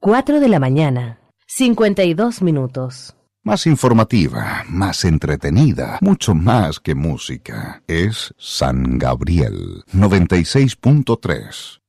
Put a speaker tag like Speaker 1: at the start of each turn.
Speaker 1: 4 de la mañana, 52 minutos.
Speaker 2: Más informativa, más entretenida, mucho más que música. Es San Gabriel 96.3.